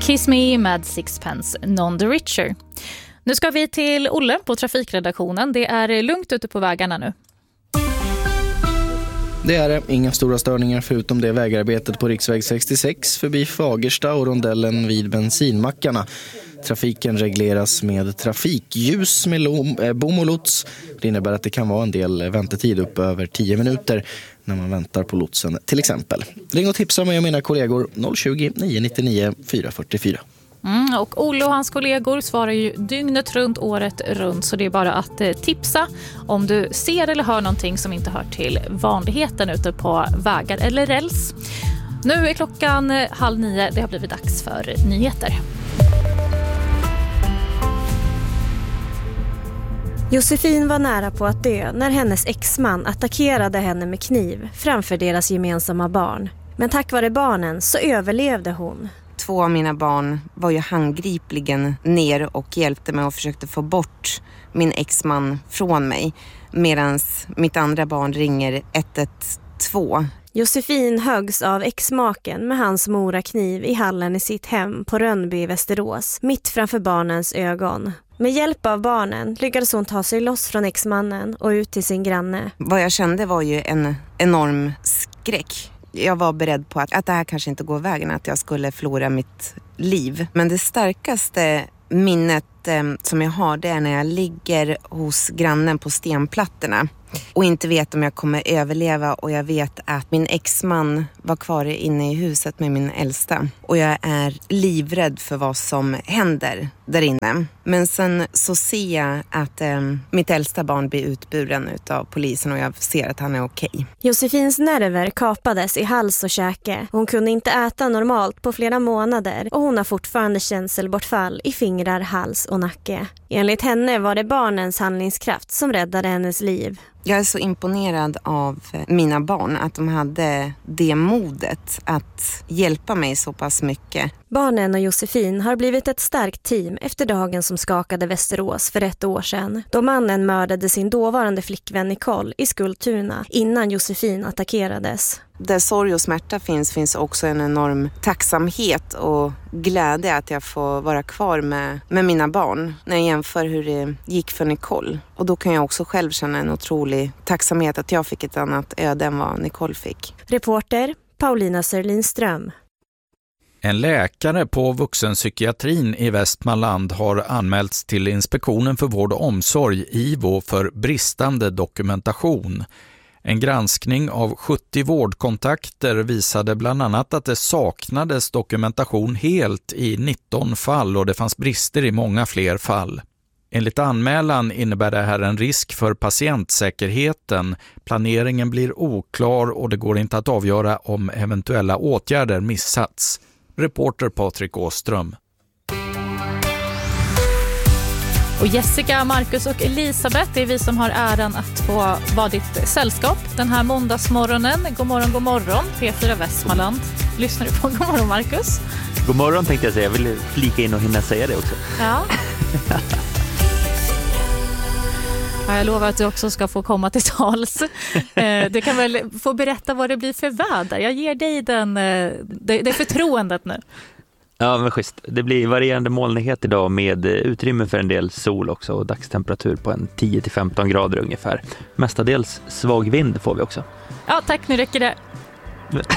Kiss Me med Sixpence None the Richer. Nu ska vi till Olle på trafikredaktionen. Det är lugnt ute på vägarna nu. Det är det. Inga stora störningar förutom det vägarbetet på riksväg 66 förbi Fagersta och rondellen vid bensinmackarna. Trafiken regleras med trafikljus med bom och lots. Det innebär att det kan vara en del väntetid upp över 10 minuter när man väntar på lotsen till exempel. Ring och tipsa mig och mina kollegor 020 999 444. Och Olle och hans kollegor svarar ju dygnet runt, året runt, så det är bara att tipsa om du ser eller hör någonting som inte hör till vanligheten ute på vägar eller räls. Nu är klockan 8:30, det har blivit dags för nyheter. Josefin var nära på att dö när hennes exman attackerade henne med kniv framför deras gemensamma barn. Men tack vare barnen så överlevde hon. 2 av mina barn var ju handgripligen ner och hjälpte mig och försökte få bort min exman från mig. Medan mitt andra barn ringer 112. Josefin höggs av exmaken med hans morakniv i hallen i sitt hem på Rönnby i Västerås, mitt framför barnens ögon. Med hjälp av barnen lyckades hon ta sig loss från exmannen och ut till sin granne. Vad jag kände var ju en enorm skräck. Jag var beredd på att det här kanske inte går vägen, att jag skulle förlora mitt liv. Men det starkaste minnet som jag har, det är när jag ligger hos grannen på stenplattorna och inte vet om jag kommer överleva, och jag vet att min exman var kvar inne i huset med min äldsta och jag är livrädd för vad som händer där inne. Men sen så ser jag att mitt äldsta barn blir utburen av polisen och jag ser att han är okej. Josefins nerver kapades i hals och käke. Hon kunde inte äta normalt på flera månader och hon har fortfarande känselbortfall i fingrar, hals och nacke. Enligt henne var det barnens handlingskraft som räddade hennes liv. Jag är så imponerad av mina barn, att de hade det modet att hjälpa mig så pass mycket. Barnen och Josefin har blivit ett starkt team efter dagen som skakade Västerås för 1 år sedan. Då mannen mördade sin dåvarande flickvän Nicole i Skultuna innan Josefin attackerades. Där sorg och smärta finns också en enorm tacksamhet och glädje att jag får vara kvar med mina barn när jag jämför hur det gick för Nicole. Och då kan jag också själv känna en otrolig tacksamhet att jag fick ett annat öde än vad Nicole fick. Reporter Paulina Sörlinström. En läkare på vuxenpsykiatrin i Västmanland har anmälts till Inspektionen för vård och omsorg, IVO, för bristande dokumentation. En granskning av 70 vårdkontakter visade bland annat att det saknades dokumentation helt i 19 fall och det fanns brister i många fler fall. Enligt anmälan innebär det här en risk för patientsäkerheten. Planeringen blir oklar och det går inte att avgöra om eventuella åtgärder missats. Reporter Patrik Åström. Och Jessica, Marcus och Elisabeth, det är vi som har äran att få vara ditt sällskap den här måndagsmorgonen. God morgon, P4 Västmanland. Lyssnar du på? God morgon, Marcus. God morgon tänkte jag säga. Jag vill flika in och hinna säga det också. Ja. Ja, jag lovar att du också ska få komma till tals. Du kan väl få berätta vad det blir för väder. Jag ger dig det förtroendet nu. Ja, men schysst. Det blir varierande molnighet idag med utrymme för en del sol också och dagstemperatur på en 10-15 grader ungefär. Mestadels svag vind får vi också. Ja, tack. Nu räcker det.